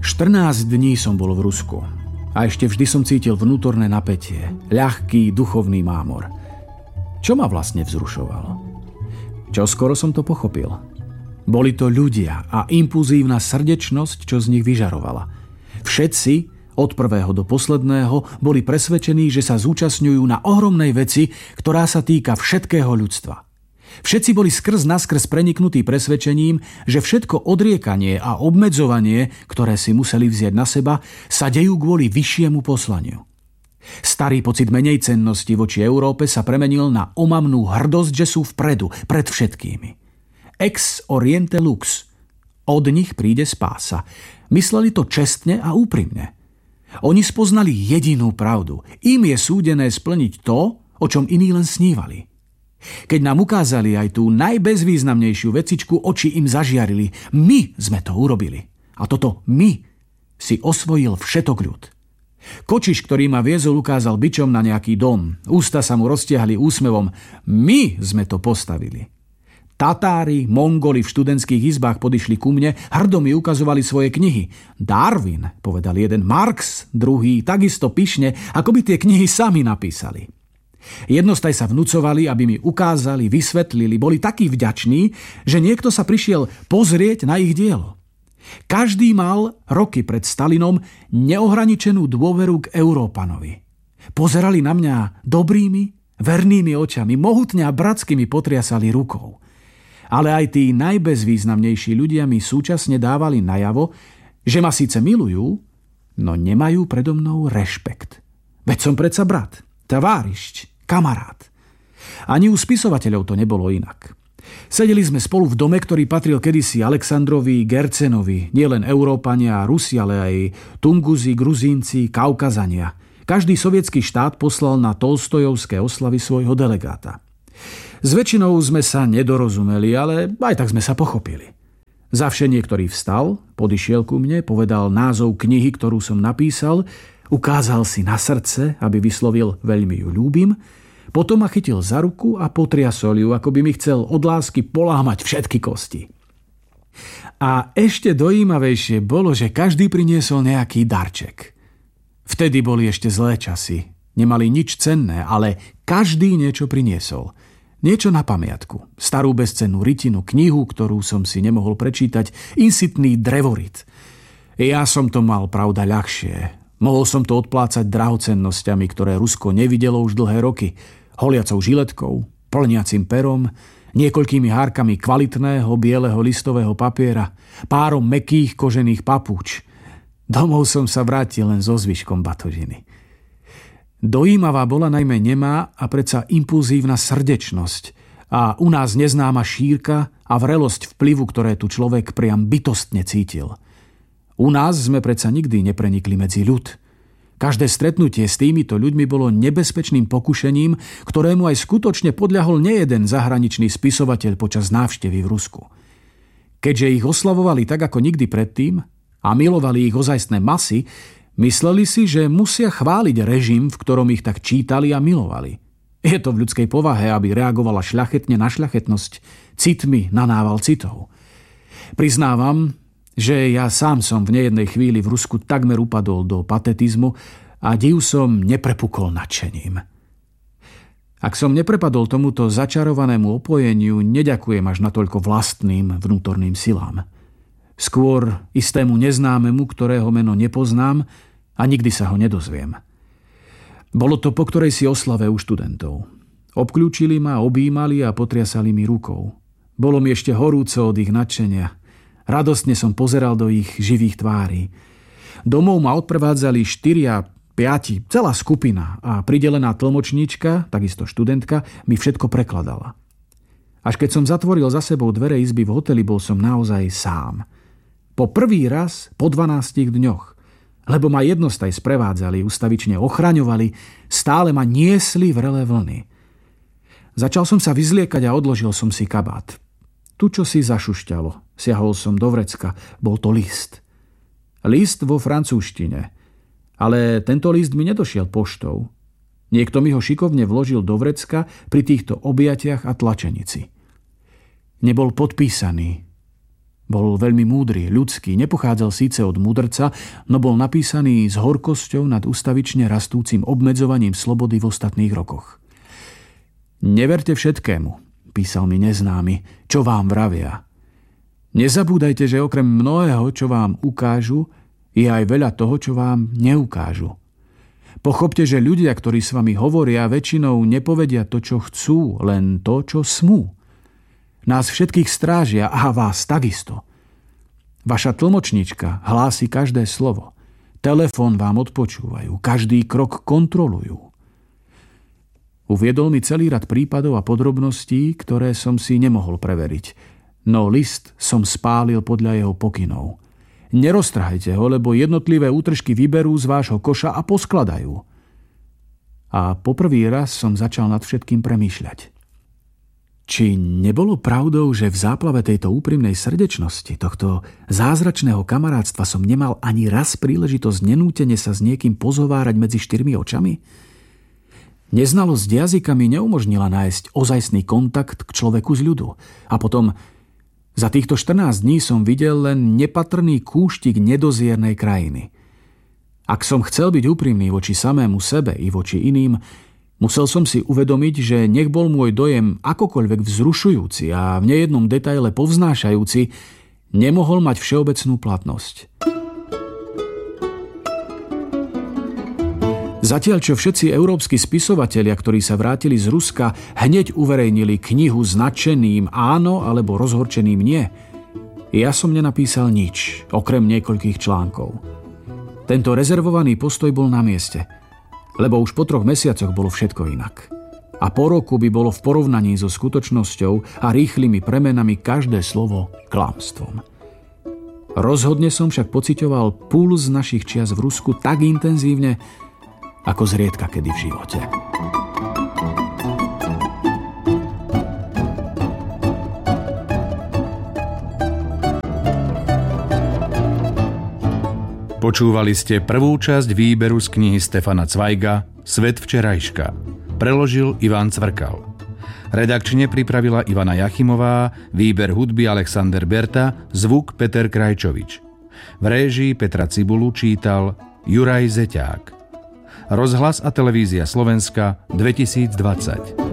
14 dní som bol v Rusku a ešte vždy som cítil vnútorné napätie, ľahký duchovný mámor. Čo ma vlastne vzrušovalo? Čoskoro som to pochopil. Boli to ľudia a impulzívna srdečnosť, čo z nich vyžarovala. Všetci, od prvého do posledného, boli presvedčení, že sa zúčastňujú na ohromnej veci, ktorá sa týka všetkého ľudstva. Všetci boli skrz naskrz preniknutí presvedčením, že všetko odriekanie a obmedzovanie, ktoré si museli vziať na seba, sa dejú kvôli vyššiemu poslaniu. Starý pocit menejcennosti voči Európe sa premenil na omamnú hrdosť, že sú vpredu, pred všetkými. Ex oriente lux. Od nich príde spása. Mysleli to čestne a úprimne. Oni spoznali jedinú pravdu. Im je súdené splniť to, o čom iní len snívali. Keď nám ukázali aj tú najbezvýznamnejšiu vecičku, oči im zažiarili. My sme to urobili. A toto my si osvojil všetok ľud. Kočiš, ktorý ma viezol, ukázal bičom na nejaký dom. Ústa sa mu roztiahli úsmevom. My sme to postavili. Tatári, Mongoli v študentských izbách podišli ku mne, hrdo mi ukazovali svoje knihy. Darwin, povedal jeden, Marx, druhý, takisto pyšne, ako by tie knihy sami napísali. Jednostaj sa vnúcovali, aby mi ukázali, vysvetlili, boli takí vďační, že niekto sa prišiel pozrieť na ich dielo. Každý mal roky pred Stalinom neohraničenú dôveru k Európanovi. Pozerali na mňa dobrými, vernými očami, mohutne a bratsky mi potriasali rukou. Ale aj tí najbezvýznamnejší ľudia mi súčasne dávali najavo, že ma síce milujú, no nemajú predo mnou rešpekt. Veď som predsa brat, továrišť, kamarát. Ani u spisovateľov to nebolo inak. Sedeli sme spolu v dome, ktorý patril kedysi Aleksandrovi Gercenovi, nielen Európania a Rusi, ale aj Tunguzi, Gruzínci, Kaukazania. Každý sovietský štát poslal na Tolstojovské oslavy svojho delegáta. S väčšinou sme sa nedorozumeli, ale aj tak sme sa pochopili. Zavšenie, ktorý vstal, podišiel ku mne, povedal názov knihy, ktorú som napísal, ukázal si na srdce, aby vyslovil veľmi ju ľúbim, potom ma chytil za ruku a potriasol ju, ako by mi chcel od lásky polámať všetky kosti. A ešte dojímavejšie bolo, že každý priniesol nejaký darček. Vtedy boli ešte zlé časy. Nemali nič cenné, ale každý niečo priniesol. Niečo na pamiatku. Starú bezcennú rytinu, knihu, ktorú som si nemohol prečítať, insitný drevorit. Ja som to mal, pravda, ľahšie. Mohol som to odplácať drahocennosťami, ktoré Rusko nevidelo už dlhé roky. Holiacou žiletkou, plniacim perom, niekoľkými hárkami kvalitného bieleho listového papiera, párom mäkkých kožených papúč. Domov som sa vrátil len so zvyškom batožiny. Dojímavá bola najmä nemá a predsa impulzívna srdečnosť a u nás neznáma šírka a vrelosť vplyvu, ktoré tu človek priam bytostne cítil. U nás sme predsa nikdy neprenikli medzi ľud. Každé stretnutie s týmito ľuďmi bolo nebezpečným pokušením, ktorému aj skutočne podľahol nejeden zahraničný spisovateľ počas návštevy v Rusku. Keďže ich oslavovali tak ako nikdy predtým a milovali ich ozajstné masy, mysleli si, že musia chváliť režim, v ktorom ich tak čítali a milovali. Je to v ľudskej povahe, aby reagovala šľachetne na šľachetnosť, citmi na nával citov. Priznávam, že ja sám som v nejednej chvíli v Rusku takmer upadol do patetizmu a div som neprepukol nadšením. Ak som neprepadol tomuto začarovanému opojeniu, neďakujem až natoľko vlastným vnútorným silám. Skôr istému neznámemu, ktorého meno nepoznám a nikdy sa ho nedozviem. Bolo to po ktorej si oslave u študentov. Obklúčili ma, objímali a potriasali mi rukou. Bolo mi ešte horúco od ich nadšenia. Radostne som pozeral do ich živých tvári. Domov ma odprevádzali 4 a 5, celá skupina a pridelená tlmočníčka, takisto študentka, mi všetko prekladala. Až keď som zatvoril za sebou dvere izby v hoteli, bol som naozaj sám. Po prvý raz po 12 dňoch, lebo ma jednostaj sprevádzali, ustavične ochraňovali, stále ma niesli vrelé vlny. Začal som sa vyzliekať a odložil som si kabát. Tu čo si zašušťalo. Siahol som do vrecka. Bol to list. List vo francúzštine. Ale tento list mi nedošiel poštou. Niekto mi ho šikovne vložil do vrecka pri týchto objatiach a tlačenici. Nebol podpísaný. Bol veľmi múdry, ľudský, nepochádzal síce od mudrca, no bol napísaný s horkosťou nad ustavične rastúcim obmedzovaním slobody v ostatných rokoch. Neverte všetkému, písal mi neznámy, čo vám vravia. Nezabúdajte, že okrem mnohého, čo vám ukážu, je aj veľa toho, čo vám neukážu. Pochopte, že ľudia, ktorí s vami hovoria, väčšinou nepovedia to, čo chcú, len to, čo smú. Nás všetkých strážia a vás takisto. Vaša tlmočnička hlási každé slovo. Telefón vám odpočúvajú, každý krok kontrolujú. Uviedol mi celý rad prípadov a podrobností, ktoré som si nemohol preveriť. No list som spálil podľa jeho pokynov. Neroztrhajte ho, lebo jednotlivé útržky vyberú z vášho koša a poskladajú. A poprvý raz som začal nad všetkým premýšľať. Či nebolo pravdou, že v záplave tejto úprimnej srdečnosti, tohto zázračného kamarátstva som nemal ani raz príležitosť nenútene sa s niekým pozhovárať medzi štyrmi očami? Neznalosť jazyka mi neumožnila nájsť ozajstný kontakt k človeku z ľudu. A potom, za týchto 14 dní som videl len nepatrný kúštik nedoziernej krajiny. Ak som chcel byť úprimný voči samému sebe i voči iným, musel som si uvedomiť, že nech bol môj dojem akokoľvek vzrušujúci a v nejednom detaile povznášajúci, nemohol mať všeobecnú platnosť. Zatiaľ, čo všetci európski spisovatelia, ktorí sa vrátili z Ruska, hneď uverejnili knihu s nadšeným áno alebo rozhorčeným nie, ja som nenapísal nič, okrem niekoľkých článkov. Tento rezervovaný postoj bol na mieste, lebo už po 3 mesiacoch bolo všetko inak. A po roku by bolo v porovnaní so skutočnosťou a rýchlymi premenami každé slovo klamstvom. Rozhodne som však pociťoval puls našich čias v Rusku tak intenzívne, ako zriedka kedy v živote. Počúvali ste prvú časť výberu z knihy Stefana Cvajga Svet včerajška. Preložil Ivan Cvrkal. Redakčne pripravila Ivana Jachimová, výber hudby Alexander Berta, zvuk Peter Krajčovič. V réžii Petra Cibulu čítal Juraj Zeťák. Rozhlas a televízia Slovenska 2020.